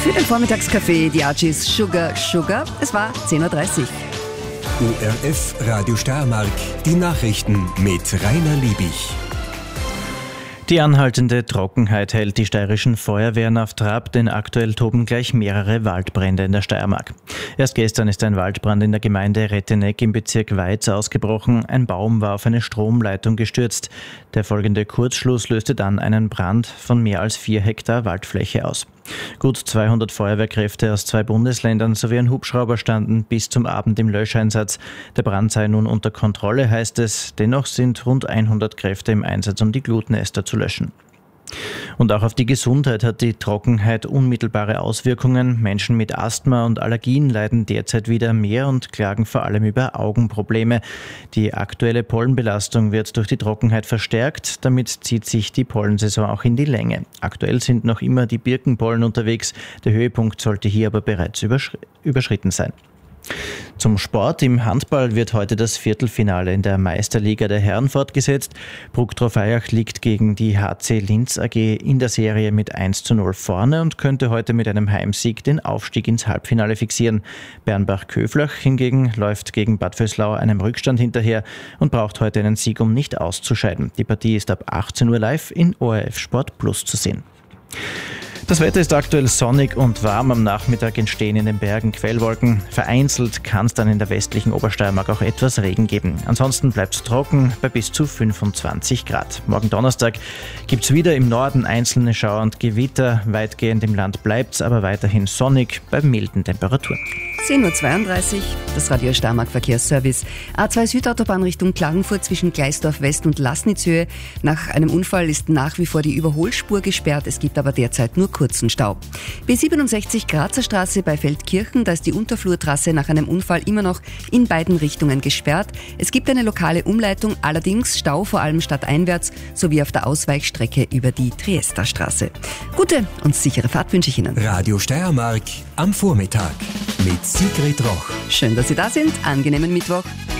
Für den Vormittagskaffee die Archies Sugar Sugar. Es war 10.30 Uhr. ORF Radio Steiermark, die Nachrichten mit Rainer Liebig. Die anhaltende Trockenheit hält die steirischen Feuerwehren auf Trab, denn aktuell toben gleich mehrere Waldbrände in der Steiermark. Erst gestern ist ein Waldbrand in der Gemeinde Retteneck im Bezirk Weiz ausgebrochen. Ein Baum war auf eine Stromleitung gestürzt. Der folgende Kurzschluss löste dann einen Brand von mehr als 4 Hektar Waldfläche aus. Gut 200 Feuerwehrkräfte aus 2 Bundesländern sowie ein Hubschrauber standen bis zum Abend im Löscheinsatz. Der Brand sei nun unter Kontrolle, heißt es. Dennoch sind rund 100 Kräfte im Einsatz, um die Glutnester zu löschen. Und auch auf die Gesundheit hat die Trockenheit unmittelbare Auswirkungen. Menschen mit Asthma und Allergien leiden derzeit wieder mehr und klagen vor allem über Augenprobleme. Die aktuelle Pollenbelastung wird durch die Trockenheit verstärkt. Damit zieht sich die Pollensaison auch in die Länge. Aktuell sind noch immer die Birkenpollen unterwegs. Der Höhepunkt sollte hier aber bereits überschritten sein. Zum Sport. Im Handball wird heute das Viertelfinale in der Meisterliga der Herren fortgesetzt. Bruck Trofeiach liegt gegen die HC Linz AG in der Serie mit 1:0 vorne und könnte heute mit einem Heimsieg den Aufstieg ins Halbfinale fixieren. Bernbach-Köflach hingegen läuft gegen Bad Vöslau einem Rückstand hinterher und braucht heute einen Sieg, um nicht auszuscheiden. Die Partie ist ab 18 Uhr live in ORF Sport Plus zu sehen. Das Wetter ist aktuell sonnig und warm. Am Nachmittag entstehen in den Bergen Quellwolken. Vereinzelt kann es dann in der westlichen Obersteiermark auch etwas Regen geben. Ansonsten bleibt es trocken bei bis zu 25 Grad. Morgen Donnerstag gibt es wieder im Norden einzelne Schauer und Gewitter. Weitgehend im Land bleibt es aber weiterhin sonnig bei milden Temperaturen. 10.32 Uhr, das Radio Steiermark Verkehrsservice. A2 Südautobahn Richtung Klagenfurt zwischen Gleisdorf West und Laßnitzhöhe. Nach einem Unfall ist nach wie vor die Überholspur gesperrt. Es gibt aber derzeit nur kurzen Stau. B67 Grazer Straße bei Feldkirchen, da ist die Unterflurtrasse nach einem Unfall immer noch in beiden Richtungen gesperrt. Es gibt eine lokale Umleitung, allerdings Stau vor allem stadteinwärts sowie auf der Ausweichstrecke über die Triester-Straße. Gute und sichere Fahrt wünsche ich Ihnen. Radio Steiermark am Vormittag mit Sigrid Roch. Schön, dass Sie da sind. Angenehmen Mittwoch.